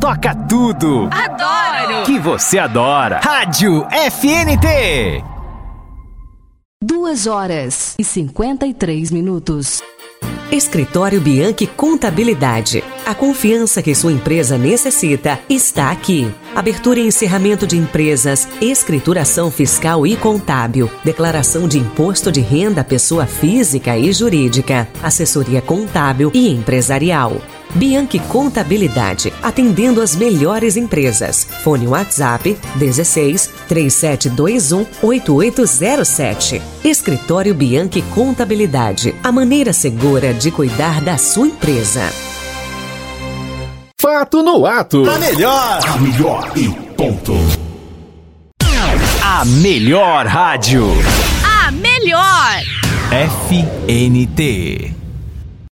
toca tudo. Adoro! Que você adora. Rádio FNT. 2h53. Escritório Bianchi Contabilidade. A confiança que sua empresa necessita está aqui. Abertura e encerramento de empresas, escrituração fiscal e contábil, declaração de imposto de renda pessoa física e jurídica, assessoria contábil e empresarial. Bianchi Contabilidade, atendendo as melhores empresas. Fone WhatsApp 16 3721 8807. Escritório Bianchi Contabilidade, a maneira segura de cuidar da sua empresa. Fato no ato. A melhor e ponto. A melhor rádio. A melhor! FNT.